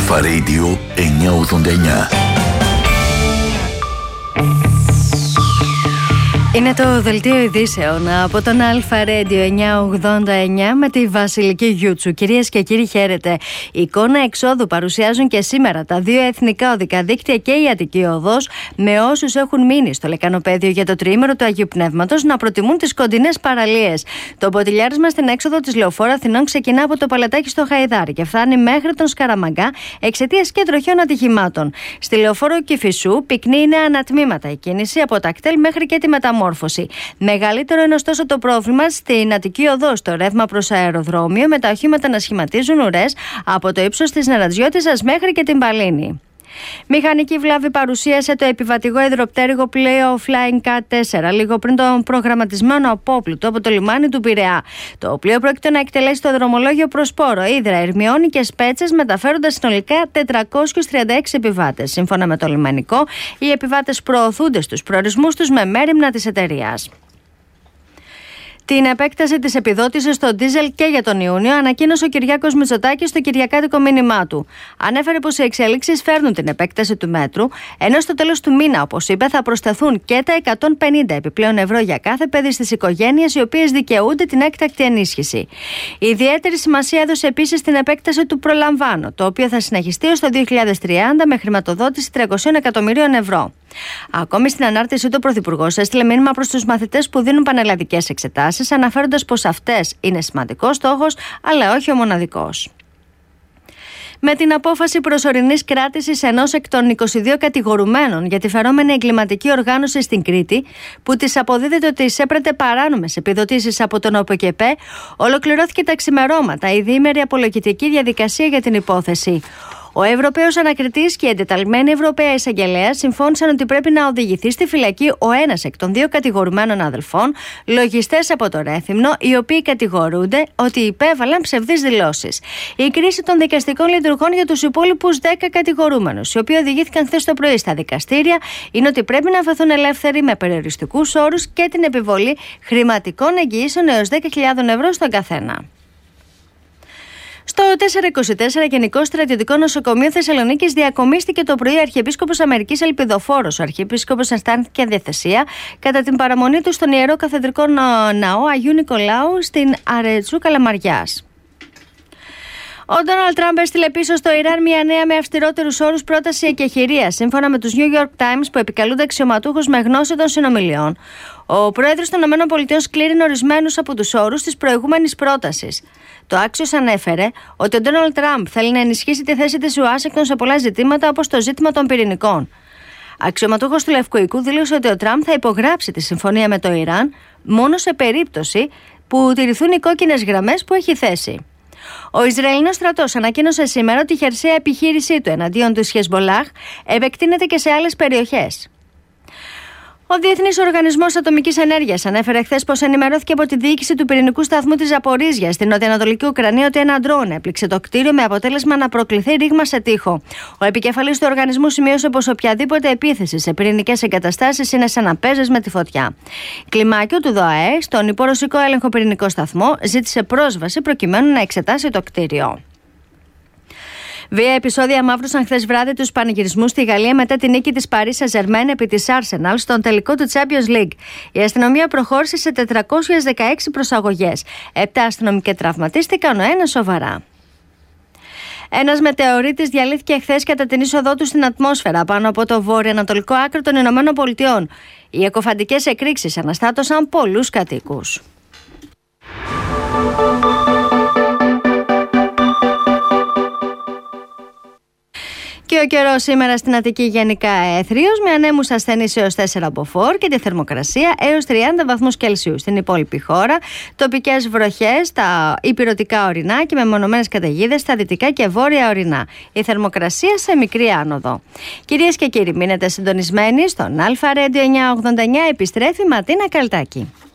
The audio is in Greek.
Αλφα Radio 989. Είναι το δελτίο ειδήσεων από τον Αλφα Radio 989 με τη Βασιλική Γιούτσου. Κυρίες και κύριοι, χαίρετε. Εικόνα εξόδου παρουσιάζουν και σήμερα τα δύο εθνικά οδικά δίκτυα και η Αττική Οδός, με όσους έχουν μείνει στο λεκανοπέδιο για το τριήμερο του Αγίου Πνεύματος να προτιμούν τις κοντινές παραλίες. Το ποτηλιάρισμα στην έξοδο της Λεωφόρου Αθηνών ξεκινά από το Παλατάκι στο Χαϊδάρι και φτάνει μέχρι τον Σκαραμαγκά εξαιτίας και τροχιών ατυχημάτων. Στη Λεωφόρο Κηφισού πυκνή είναι ανατμήματα η κίνηση από τα κτέλ μέχρι και τη μεταμόρφωση. Μεγαλύτερο είναι ωστόσο το πρόβλημα στην Αττική Οδό, στο ρεύμα προς αεροδρόμιο, με τα οχήματα να σχηματίζουν ουρές από το ύψος της Νερατζιώτισσας μέχρι και την Παλίνη. Μηχανική βλάβη παρουσίασε το επιβατικό υδροπτέρυγο πλοίο Flying Cat 4 λίγο πριν τον προγραμματισμένο απόπλουτο από το λιμάνι του Πειραιά. Το πλοίο πρόκειται να εκτελέσει το δρομολόγιο προς Πόρο, Ύδρα, Ερμιώνη και Σπέτσες, μεταφέροντας συνολικά 436 επιβάτες. Σύμφωνα με το λιμανικό, οι επιβάτες προωθούνται στους προορισμούς τους με μέριμνα της εταιρείας. Την επέκταση της επιδότησης στο ντίζελ και για τον Ιούνιο ανακοίνωσε ο Κυριάκος Μητσοτάκης στο κυριακάτικο μήνυμά του. Ανέφερε πως οι εξελίξεις φέρνουν την επέκταση του μέτρου, ενώ στο τέλος του μήνα, όπως είπε, θα προσθεθούν και τα 150 επιπλέον ευρώ για κάθε παιδί στις οικογένειες οι οποίες δικαιούνται την έκτακτη ενίσχυση. Ιδιαίτερη σημασία έδωσε επίσης την επέκταση του Προλαμβάνω, το οποίο θα συνεχιστεί ως το 2030 με χρηματοδότηση 300 εκατομμυρίων ευρώ. Ακόμη στην ανάρτησή του, ο Πρωθυπουργός έστειλε μήνυμα προς τους μαθητές που δίνουν πανελλαδικές εξετάσεις, αναφέροντας πως αυτές είναι σημαντικός στόχος, αλλά όχι ο μοναδικός. Με την απόφαση προσωρινής κράτησης ενός εκ των 22 κατηγορουμένων για τη φερόμενη εγκληματική οργάνωση στην Κρήτη, που της αποδίδεται ότι εισέπρατε παράνομες επιδοτήσεις από τον ΟΠΚΕΠΕ, ολοκληρώθηκε τα ξημερώματα η διήμερη απολογητική διαδικασία για την υπόθεση. Ο Ευρωπαίος Ανακριτής και η εντεταλμένη Ευρωπαία Εισαγγελέα συμφώνησαν ότι πρέπει να οδηγηθεί στη φυλακή ο ένας εκ των δύο κατηγορουμένων αδελφών, λογιστές από το Ρέθυμνο, οι οποίοι κατηγορούνται ότι υπέβαλαν ψευδείς δηλώσεις. Η κρίση των δικαστικών λειτουργών για τους υπόλοιπους 10 κατηγορούμενους, οι οποίοι οδηγήθηκαν χθες το πρωί στα δικαστήρια, είναι ότι πρέπει να αφαιθούν ελεύθεροι με περιοριστικούς όρους και την επιβολή χρηματικών εγγυήσεων έως 10.000 ευρώ στον καθένα. Στο 424 Γενικό Στρατιωτικό Νοσοκομείο Θεσσαλονίκης διακομίστηκε το πρωί Αρχιεπίσκοπος Αμερικής Ελπιδοφόρος. Ο Αρχιεπίσκοπος αισθάνθηκε διαθεσία κατά την παραμονή του στον Ιερό Καθεδρικό Ναό Αγίου Νικολάου στην Αρετσού Καλαμαριάς. Ο Ντόναλντ Τραμπ έστειλε πίσω στο Ιράν μια νέα με αυστηρότερους όρους πρόταση εκεχηρίας, σύμφωνα με τους New York Times, που επικαλούνται αξιωματούχους με γνώση των συνομιλιών. Ο πρόεδρος των ΗΠΑ σκλήρινε ορισμένους από τους όρους της προηγούμενης πρότασης. Το Axios ανέφερε ότι ο Ντόναλντ Τραμπ θέλει να ενισχύσει τη θέση της Ουάσιγκτον σε πολλά ζητήματα, όπως το ζήτημα των πυρηνικών. Αξιωματούχος του Λευκού Οίκου δήλωσε ότι ο Τραμπ θα υπογράψει τη συμφωνία με το Ιράν μόνο σε περίπτωση που τηρηθούν οι κόκκινες γραμμές που έχει θέσει. Ο Ισραηλινός στρατός ανακοίνωσε σήμερα ότι η χερσαία επιχείρησή του εναντίον του Χεσμπολάχ επεκτείνεται και σε άλλες περιοχές. Ο Διεθνής Οργανισμός Ατομικής Ενέργειας ανέφερε χθες πως ενημερώθηκε από τη διοίκηση του πυρηνικού σταθμού της Ζαπορίζιας στην νοτιοανατολική Ουκρανία ότι ένα ντρόουν έπληξε το κτίριο με αποτέλεσμα να προκληθεί ρήγμα σε τοίχο. Ο επικεφαλής του οργανισμού σημείωσε πως οποιαδήποτε επίθεση σε πυρηνικές εγκαταστάσεις είναι σαν να παίζεις με τη φωτιά. Κλιμάκιο του ΔΟΑΕ στον υπορωσικό έλεγχο πυρηνικό σταθμό ζήτησε πρόσβαση προκειμένου να εξετάσει το κτίριο. Βία επεισόδια μαύρωσαν χθες βράδυ τους πανηγυρισμούς στη Γαλλία μετά την νίκη της Paris Saint-Germain επί της Arsenal στον τελικό του Champions League. Η αστυνομία προχώρησε σε 416 προσαγωγές. 7 αστυνομικοί τραυματίστηκαν, ο ένας σοβαρά. Ένας μετεωρίτης διαλύθηκε χθες κατά την είσοδό του στην ατμόσφαιρα πάνω από το βορειοανατολικό άκρο των Ηνωμένων Πολιτειών. Οι εκοφαντικές εκρήξεις αναστάτωσαν πολλούς κατοίκους. Και ο καιρός σήμερα στην Αττική γενικά έθριος, με ανέμους ασθενείς έως 4 μποφόρ και τη θερμοκρασία έως 30 βαθμούς Κελσίου. Στην υπόλοιπη χώρα, τοπικές βροχές στα υπηρωτικά ορεινά και μεμονωμένες καταιγίδες στα δυτικά και βόρεια ορεινά. Η θερμοκρασία σε μικρή άνοδο. Κυρίες και κύριοι, μείνετε συντονισμένοι στον Αλφα Radio 989, επιστρέφει Ματίνα Καλτάκη.